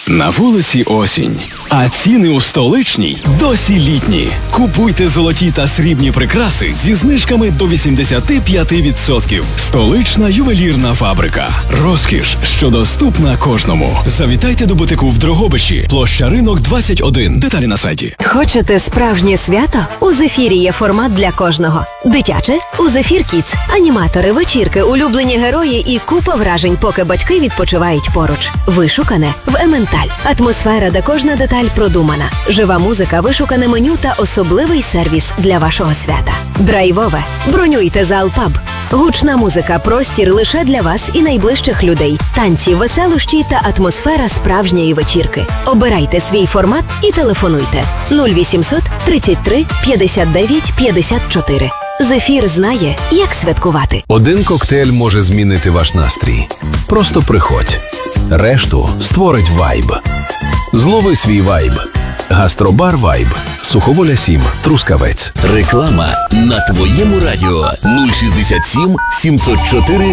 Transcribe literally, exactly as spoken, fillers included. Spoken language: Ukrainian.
На вулиці осінь, а ціни у столичній досі літні. Купуйте золоті та срібні прикраси зі знижками до вісімдесят п'ять відсотків. Столична ювелірна фабрика. Розкіш, що доступна кожному. Завітайте до бутику в Дрогобичі. Площа Ринок, двадцять один. Деталі на сайті. Хочете справжнє свято? У Зефірі є формат для кожного. Дитяче? У Зефір Кідс. Аніматори, вечірки, улюблені герої і купа вражень, поки батьки відпочивають поруч. Вишукане в Ементаль. Атмосфера, де кожна деталь продумана. Жива музика, вишукане меню та особливий сервіс для вашого свята. Драйвове. Бронюйте зал паб. Гучна музика, простір лише для вас і найближчих людей. Танці, веселощі та атмосфера справжньої вечірки. Обирайте свій формат і телефонуйте. нуль вісімсот тридцять три п'ятдесят дев'ять п'ятдесят чотири. Зефір знає, як святкувати. Один коктейль може змінити ваш настрій. Просто приходь. Решту створить вайб. Злови свій вайб. Гастробар Вайб. Суховоля сім. Трускавець. Реклама на твоєму радіо. нуль шістдесят сім сімсот чотири